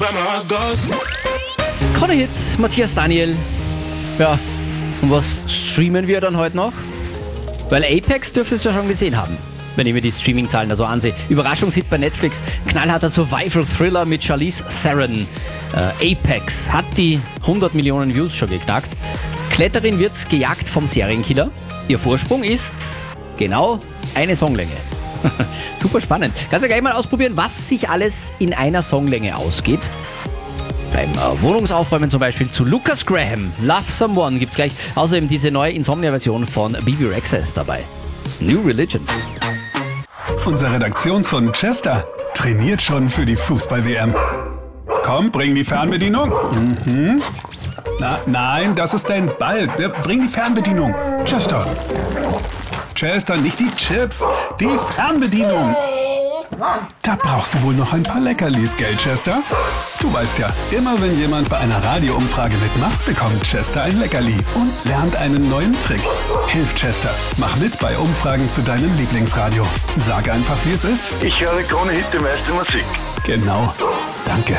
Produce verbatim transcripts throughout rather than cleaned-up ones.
Krone Hit, Matthias Daniel. Ja, und was streamen wir dann heute noch? Weil Apex dürfte es ja schon gesehen haben, wenn ich mir die Streaming-Zahlen da so ansehe. Überraschungshit bei Netflix, knallharter Survival-Thriller mit Charlize Theron. Äh, Apex hat die hundert Millionen Views schon geknackt. Kletterin wird gejagt vom Serienkiller. Ihr Vorsprung ist genau eine Songlänge. Super spannend. Kannst du gleich mal ausprobieren, was sich alles in einer Songlänge ausgeht. Beim äh, Wohnungsaufräumen zum Beispiel zu Lucas Graham. Love Someone gibt's gleich. Außerdem diese neue Insomnia-Version von B B Rexha dabei. New Religion. Unser Redaktionshund Chester trainiert schon für die Fußball-W M. Komm, bring die Fernbedienung. Mhm. Na, nein, das ist dein Ball. Bring die Fernbedienung. Chester. Chester, nicht die Chips, die Fernbedienung. Da brauchst du wohl noch ein paar Leckerlis, gell, Chester? Du weißt ja, immer wenn jemand bei einer Radioumfrage mitmacht, bekommt Chester ein Leckerli und lernt einen neuen Trick. Hilf Chester, mach mit bei Umfragen zu deinem Lieblingsradio. Sag einfach, wie es ist. Ich höre Krone Hit, die meiste Musik. Genau. Danke.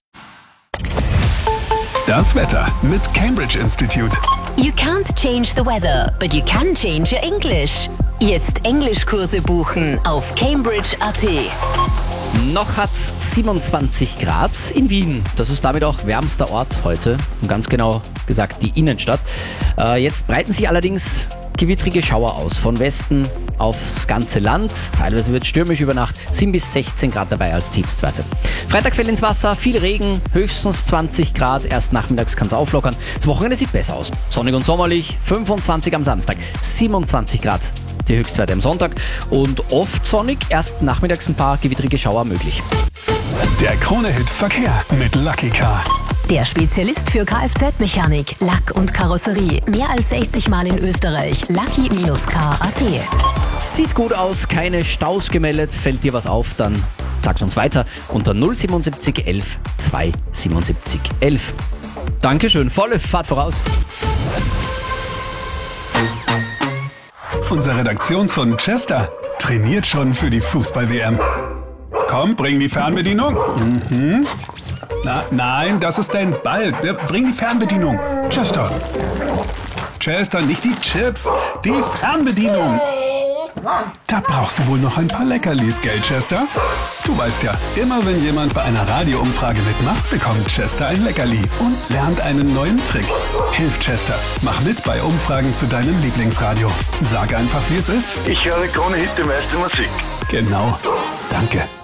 Das Wetter mit Cambridge Institute. You can't change the weather, but you can change your English. Jetzt Englischkurse buchen auf cambridge punkt a t. Noch hat's siebenundzwanzig Grad in Wien. Das ist damit auch wärmster Ort heute. Und ganz genau gesagt die Innenstadt. Äh, jetzt breiten sich allerdings gewittrige Schauer aus. Von Westen aufs ganze Land. Teilweise wird stürmisch über Nacht. sieben bis sechzehn Grad dabei als Tiefstwerte. Freitag fällt ins Wasser. Viel Regen. Höchstens zwanzig Grad. Erst nachmittags kann es auflockern. Das Wochenende sieht besser aus. Sonnig und sommerlich. fünfundzwanzig am Samstag. siebenundzwanzig Grad. Die Höchstwerte am Sonntag und oft sonnig, erst nachmittags ein paar gewittrige Schauer möglich. Der Krone-Hit Verkehr mit Lucky Car. Der Spezialist für Kfz-Mechanik, Lack und Karosserie. Mehr als sechzig Mal in Österreich. Lucky Car punkt a t. Sieht gut aus, keine Staus gemeldet. Fällt dir was auf, dann sag's uns weiter unter null siebenundsiebzig elf zweihundertsiebenundsiebzig elf. Dankeschön, volle Fahrt voraus. Unser Redaktionshund Chester trainiert schon für die Fußball-W M. Komm, bring die Fernbedienung. Mhm. Na, nein, das ist dein Ball. Bring die Fernbedienung. Chester. Chester, nicht die Chips, die Fernbedienung. Da brauchst du wohl noch ein paar Leckerlis, gell, Chester? Du weißt ja, immer wenn jemand bei einer Radioumfrage mitmacht, bekommt Chester ein Leckerli und lernt einen neuen Trick. Hilf Chester, mach mit bei Umfragen zu deinem Lieblingsradio. Sag einfach, wie es ist. Ich höre Krone Hit, die meiste Musik. Genau. Danke.